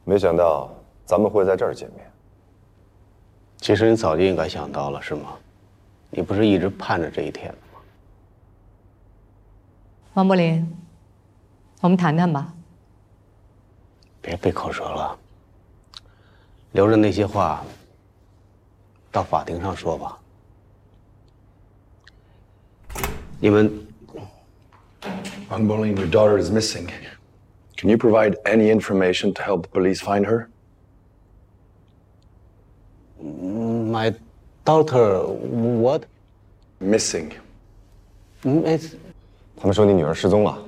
没想到咱们会在这儿见面。 其实你早就应该想到了，是吗？你不是一直盼着这一天的吗？ 王柏林，我们谈谈吧。 别费口舌了，留着那些话，到法庭上说吧。你们 Wang Bolin, your daughter is missing. Can you provide any information to help the police find her? My daughter what? Missing. It's 他们说你女儿失踪了。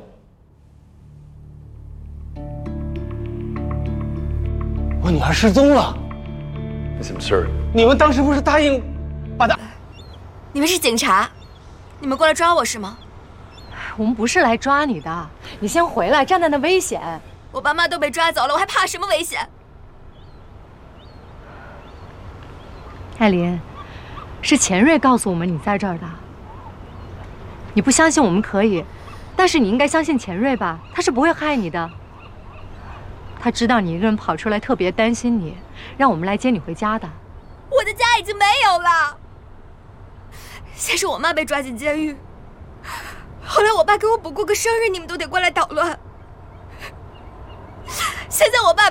我女儿失踪了。 It's absurd. 你们当时不是答应把她？ 你们是警察，你们过来抓我是吗？ 我们不是来抓你的，你先回来，站在那危险。 我爸妈都被抓走了，我还怕什么危险？ 艾琳，是钱瑞告诉我们你在这儿的。你不相信我们可以，但是你应该相信钱瑞吧，他是不会害你的。他知道你一个人跑出来，特别担心你，让我们来接你回家的。 我的家已经没有了。先是我妈被抓进监狱，后来我爸给我补过个生日，你们都得过来捣乱。现在我爸